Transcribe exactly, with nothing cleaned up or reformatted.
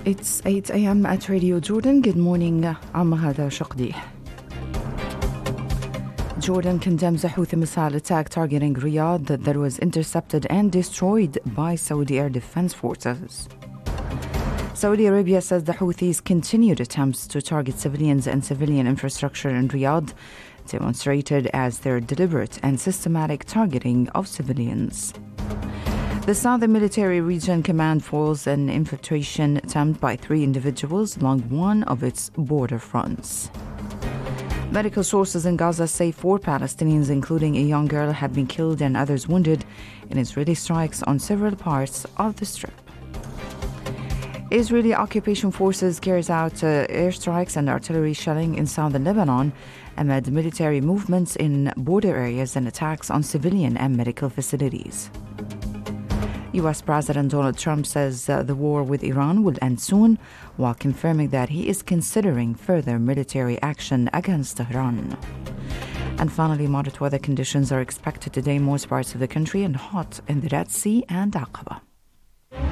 It's eight a.m. at Radio Jordan. Good morning. I'm Mahada Shaqdi. Jordan condemns a Houthi missile attack targeting Riyadh that was intercepted and destroyed by Saudi air defense forces. Saudi Arabia says the Houthis' continued attempts to target civilians and civilian infrastructure in Riyadh demonstrated as their deliberate and systematic targeting of civilians. The Southern Military Region Command foils an infiltration attempt by three individuals along one of its border fronts. Medical sources in Gaza say four Palestinians, including a young girl, have been killed and others wounded in Israeli strikes on several parts of the Strip. Israeli occupation forces carries out uh, airstrikes and artillery shelling in southern Lebanon amid military movements in border areas and attacks on civilian and medical facilities. U S President Donald Trump says uh, the war with Iran will end soon, while confirming that he is considering further military action against Tehran. And finally, moderate weather conditions are expected today in most parts of the country and hot in the Red Sea and Aqaba.